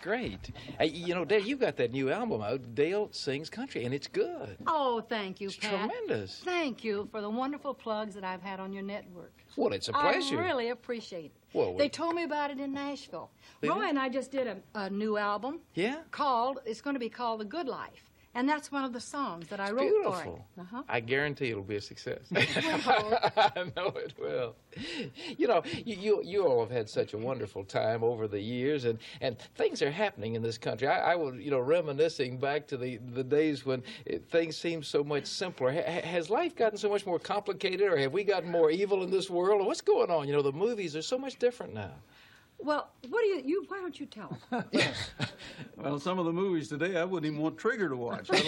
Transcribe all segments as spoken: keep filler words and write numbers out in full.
great. Hey, you know, Dale, you got that new album out, Dale Sings Country, and it's good. Oh, thank you, It's Pat. tremendous. Thank you for the wonderful plugs that I've had on your network. Well, it's a pleasure. I really appreciate it. Well, they we- told me about it in Nashville. Did Roy they? and I just did a, a new album. Yeah? Called, it's going to be called The Good Life. And that's one of the songs that I It's wrote beautiful. for it. Uh-huh. I guarantee it'll be a success. Well, I know it will. You know, you, you you all have had such a wonderful time over the years, and, and things are happening in this country. I, I was, you know, reminiscing back to the, the days when it, things seemed so much simpler. Ha, has life gotten so much more complicated, or have we gotten more evil in this world? Or what's going on? You know, the movies are so much different now. well, what do you, you, why don't you tell us? Well, some of the movies today, I wouldn't even want Trigger to watch. But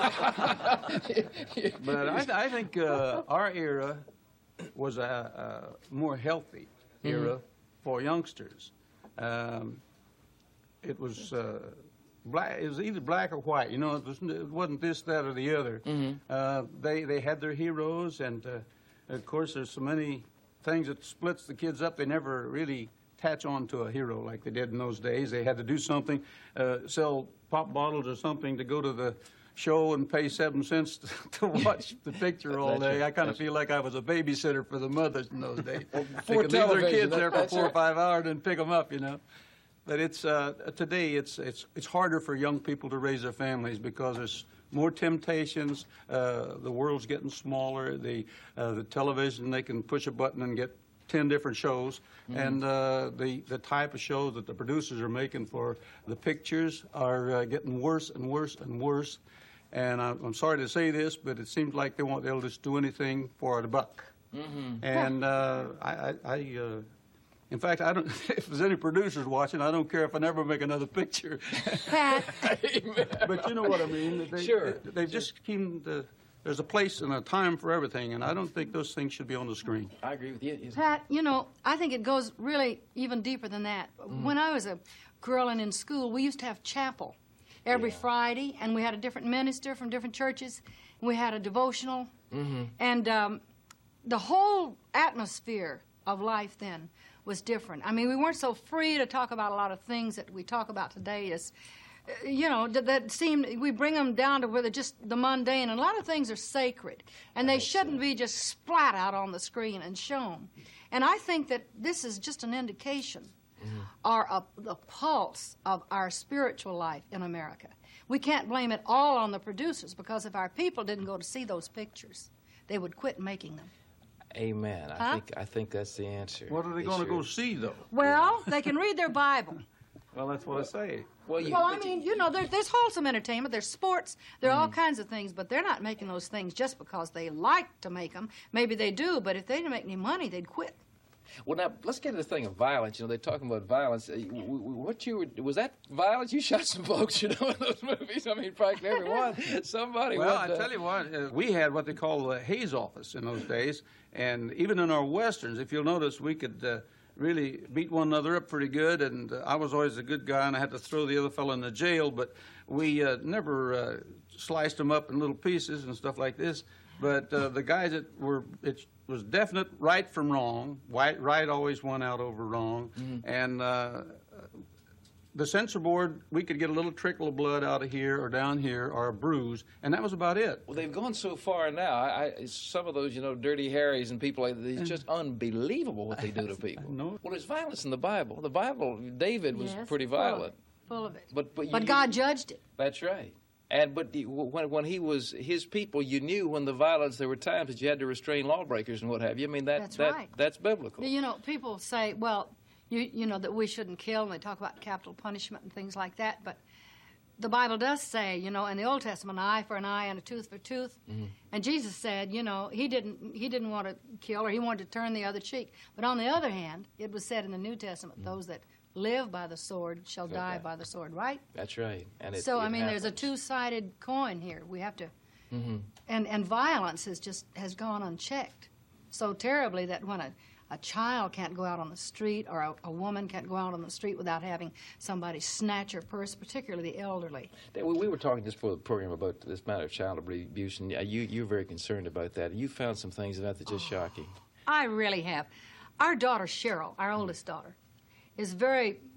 I, I think uh, our era was a, a more healthy era Mm-hmm. for youngsters. Um, it was uh, black. It was either black or white. You know, it, was, it wasn't this, that, or the other. Mm-hmm. Uh, they they had their heroes, and uh, of course, there's so many things that splits the kids up. They never really attach on to a hero like they did in those days. They had to do something, uh, sell pop bottles or something to go to the show and pay seven cents to, to watch the picture all That's day. right. I kind of That's feel like I was a babysitter for the mothers in those days. They for could leave their television, kids there for that's four or right. five hours and pick them up, you know. But it's uh, today it's it's it's harder for young people to raise their families because there's more temptations. Uh, the world's getting smaller. The uh, the television, they can push a button and get ten different shows, Mm-hmm. and uh, the the type of shows that the producers are making for the pictures are uh, getting worse and worse and worse. And I, I'm sorry to say this, but it seems like they won't they'll just do anything for the buck. Mm-hmm. And uh, I, I, I uh, in fact, I don't. If there's any producers watching, I don't care if I never make another picture. Pat, But you know what I mean. They, Sure. They, have just came to. There's a place and a time for everything, and I don't think those things should be on the screen. I agree with you. Pat, you know, I think it goes really even deeper than that. When I was a girl and in school, we used to have chapel every Yeah. Friday, and we had a different minister from different churches, and we had a devotional, Mm-hmm. and um, the whole atmosphere of life then was different. I mean, we weren't so free to talk about a lot of things that we talk about today as, uh, you know, that, that seem, we bring them down to where they're just the mundane, and a lot of things are sacred, and they shouldn't be just splat out on the screen and shown. And I think that this is just an indication or a, the pulse of our spiritual life in America. We can't blame it all on the producers, because if our people didn't go to see those pictures, they would quit making them. Amen. I Huh? think I think that's the answer. What are they It going to sure go is. see, though? Well, they can read their Bible. Well, that's what I say. Well, you, Well, I but mean, you know, there, there's wholesome entertainment, there's sports, there are all kinds of things, but they're not making those things just because they like to make them. Maybe they do, but if they didn't make any money, they'd quit. Well, now let's get to the thing of violence. You know, they're talking about violence. Uh, w- w- What you were, was that violence? You shot some folks, you know, in those movies. I mean, practically everyone, somebody. Well, went, I uh, tell you what, uh, we had what they call the Hayes office in those days, and even in our westerns, if you'll notice, we could uh, really beat one another up pretty good, and uh, I was always a good guy, and I had to throw the other fellow in the jail, but we uh, never uh, sliced them up in little pieces and stuff like this. But uh, the guys that were, it was definite right from wrong. Right, right always won out over wrong, and uh, the censor board, we could get a little trickle of blood out of here or down here or a bruise, and that was about it. Well, they've gone so far now. I, I, some of those, you know, Dirty Harrys and people like that, it's just unbelievable what they do to people. know. Well, there's violence in the Bible. The Bible, David was Yes, pretty full of violent. it, Full of it. But, but, you, But God judged it. That's right. And but the- when when he was his people, you knew when the violence. There were times that you had to restrain lawbreakers and what have you. I mean that That's that right. that's biblical. You know, people say, well, you, you know, that we shouldn't kill, and they talk about capital punishment and things like that, but the Bible does say, you know, in the Old Testament, an eye for an eye and a tooth for a tooth. Mm-hmm. And Jesus said, you know, he didn't he didn't want to kill, or he wanted to turn the other cheek. But on the other hand, it was said in the New Testament, those that live by the sword shall Shall die die. by the sword, right? That's right. And it, so it I mean, there's a happens. two-sided coin here. We have to, Mhm. and and violence has just has gone unchecked so terribly that when a a child can't go out on the street, or a, a woman can't go out on the street without having somebody snatch her purse, particularly the elderly. We we were talking just before the program about this matter of child abuse, and uh, you you're very concerned about that. You found some things about that just shocking. I really have. Our daughter Cheryl, our oldest daughter, is very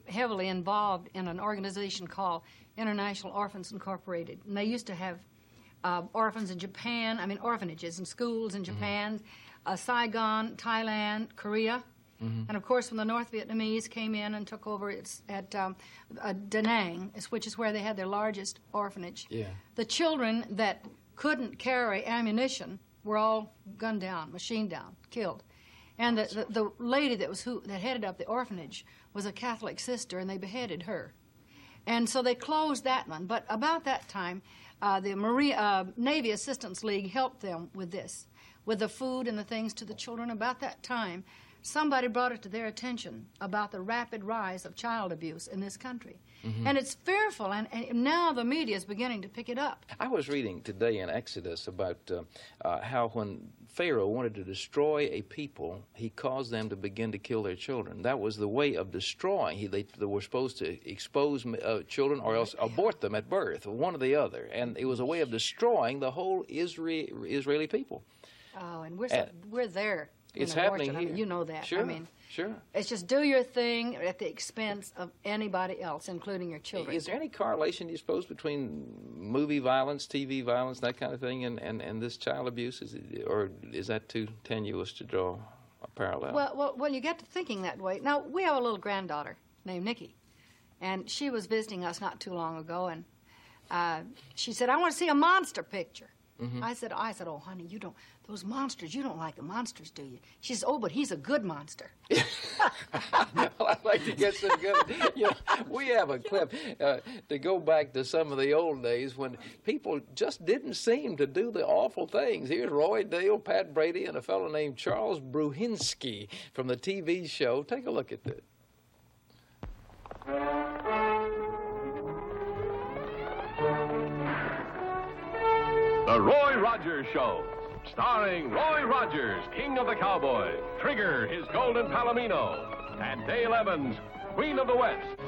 heavily involved in an organization called International Orphans Incorporated. And they used to have uh, orphans in Japan, I mean orphanages and schools in Japan, mm-hmm. uh, Saigon, Thailand, Korea. Mm-hmm. And of course, when the North Vietnamese came in and took over, it's at um, uh, Da Nang, which is where they had their largest orphanage. Yeah. The children that couldn't carry ammunition were all gunned down, machined down, killed. And the, the, the lady that was who that headed up the orphanage was a Catholic sister, and they beheaded her. And so they closed that one. But about that time, uh, the Marine, uh, Navy Assistance League helped them with this, with the food and the things to the children. About that time, somebody brought it to their attention about the rapid rise of child abuse in this country. Mm-hmm. And it's fearful, and, and now the media is beginning to pick it up. I was reading today in Exodus about uh, uh, how when Pharaoh wanted to destroy a people, he caused them to begin to kill their children. That was the way of destroying. He, they, they were supposed to expose uh, children or else abort them at birth, one or the other. And it was a way of destroying the whole Israel, Israeli people. Oh, and we're, so, and we're there. It's abortion. happening here. I mean, you know that. Sure, I mean, sure. It's just do your thing at the expense of anybody else, including your children. Is there any correlation, you suppose, between movie violence, T V violence, that kind of thing, and, and, and this child abuse? Is it, or is that too tenuous to draw a parallel? Well, well, well, you get to thinking that way. Now, we have a little granddaughter named Nikki, and she was visiting us not too long ago, and uh, she said, I want to see a monster picture. Mm-hmm. I said, I said, oh, honey, you don't, those monsters, you don't like the monsters, do you? She says, oh, but he's a good monster. Well, I'd like to get some good, you know, we have a clip uh, to go back to some of the old days when people just didn't seem to do the awful things. Here's Roy Dale, Pat Brady, and a fellow named Charles Bruhinski from the T V show. Take a look at this. The Roy Rogers Show, starring Roy Rogers, King of the Cowboys, Trigger, his golden palomino, and Dale Evans, Queen of the West.